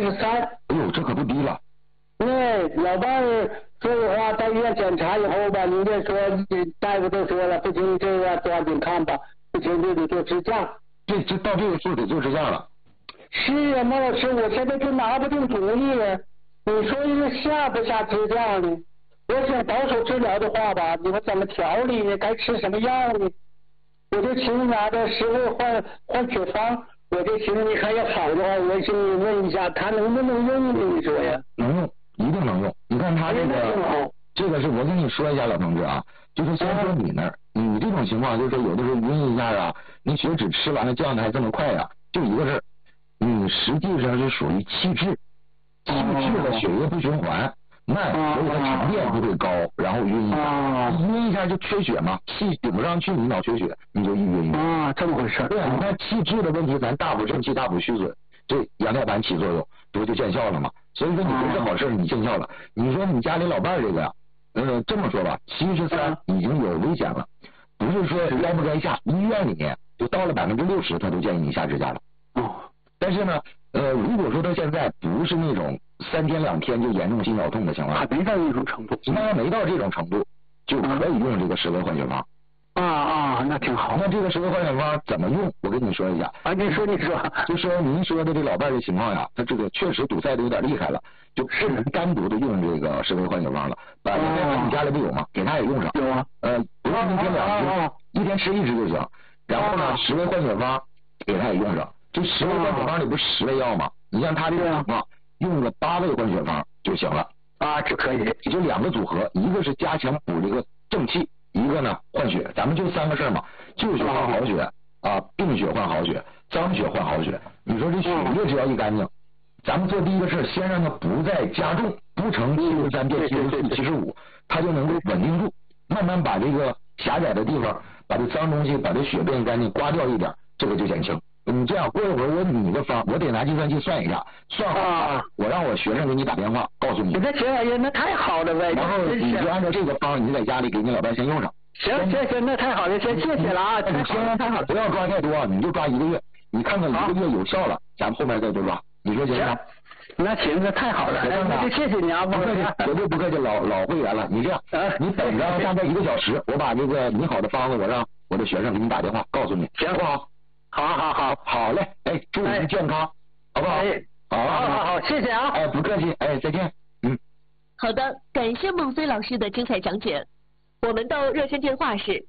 73。 哎呦，这可不低了。 对，老伴儿说的话，到医院检查以后吧，人家说大夫都说了，不行，这个抓紧看吧，不行就得做支架。 这到这个数得做支架了。 是啊，马老师，我现在就拿不定主意了。你说这个下不下支架呢？我想保守治疗的话吧，你说怎么调理呢？该吃什么药呢？我就寻思拿着师傅换血方，我就寻思你看要好的话，我寻思问一下他能不能用呢？你说呀？ 能用，一定能用。你看他这个是我跟你说一下，老同志啊，就是先说你那儿，你这种情况就是有的时候晕一下啊，你血脂吃完了降的还这么快啊，就一个事儿，你实际上是属于气滞的血液不循环慢，所以它沉淀不会高，然后晕一下，晕一下就缺血嘛，气顶不上去，你脑缺血，你就一晕。 这么回事。 对，你看气滞的问题，咱大补正气，大补虚损，这羊吊板起作用，不就见效了吗？所以说你不是好事，你见效了。你说你家里老伴儿这个呀，这么说吧，73已经有危险了，不是说该不该下，医院里面就到了60%，他都建议你下支架了。但是呢，如果说他现在不是那种3天2天就严重心绞痛的情况， 还没到那种程度， 那没到这种程度，就可以用这个10味换血方。 那挺好。 那这个10味换血方怎么用？我跟你说一下。 你说。 就说您说的这老伴儿的情况呀，他这个确实堵塞的有点厉害了，就不能单独的用这个10味换血方了。把你家里不有吗？给他也用上。 有啊。 不是1天2支，一天吃1支就行。然后呢，10味换血方给他也用上。这10味换血方里不是10味药吗？你像他这个情况，用个8味换血方就行了。 这可以。 就2个组合，一个是加强补这个正气，一个呢换血，咱们就3个事儿嘛，旧血换好血病血换好血，脏血换好血。你说这血液只要一干净，咱们做第一个事，先让它不再加重，不成73变74、75，它就能够稳定住，慢慢把这个狭窄的地方，把这脏东西，把这血变干净，刮掉一点，这个就减轻。你这样，过一会儿我拟个方，我得拿计算器算一下，算好我让我学生给你打电话告诉你。 那行，哎呀，那太好了呗。 然后你就按照这个方，你在家里给你老伴先用上。 行，那太好了，先谢谢了啊。 你太好了，不要抓太多，你就抓1个月，你看看1个月有效了，咱们后面再多抓，你说行不行？ 那行，那太好了，那就谢谢你啊， 不客气，绝对不客气，老会员了。你这样，你等着大概1个小时，我把这个拟好的方子，我让我的学生给你打电话告诉你， 行不好？好嘞，祝你健康，好不好？ 好，谢谢啊。 不客气，再见。 好的，感谢孟飞老师的精彩讲解。我们的热线电话是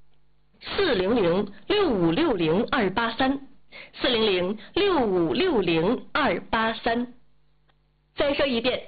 400-6560-283，400-6560-283。再说一遍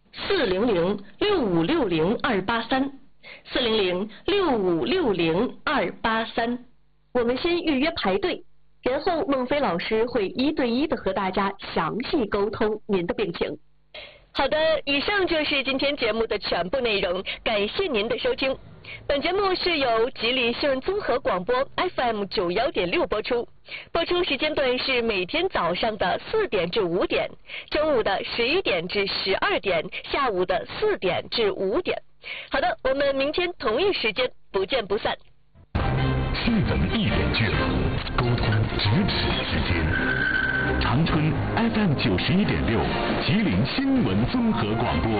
，400-6560-283，400-6560-283。我们先预约排队，然后孟飞老师会1对1的和大家详细沟通您的病情。好的，以上就是今天节目的全部内容，感谢您的收听。本节目是由吉林新闻综合广播 FM 91.6播出，播出时间段是每天早上的4点至5点，中午的11点至12点，下午的4点至5点。好的，我们明天同一时间不见不散。 新闻一点距离，沟通咫尺之间。长春 FM 91.6，吉林新闻综合广播。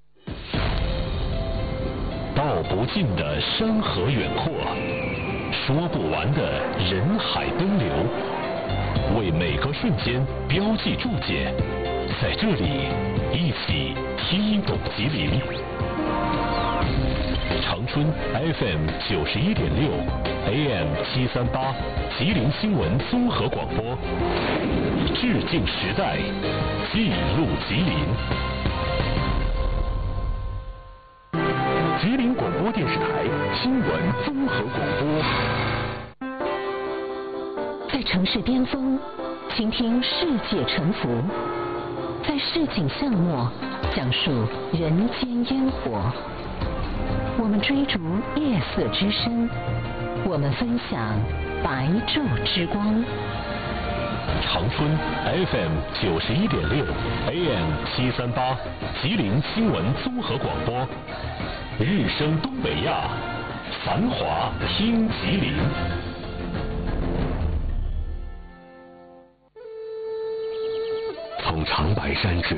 道不尽的山河远阔，说不完的人海奔流，为每个瞬间标记注解，在这里一起听懂吉林。长春 FM 91.6 AM 738，吉林新闻综合广播，致敬时代，记录吉林。吉林广播电视台新闻综合广播。 在城市巅峰，倾听世界沉浮；在市井巷陌，讲述人间烟火。我们追逐夜色之声，我们分享白昼之光。 长春 FM 91.6 AM 738，吉林新闻综合广播。日升东北亚，繁华听吉林。从长白山至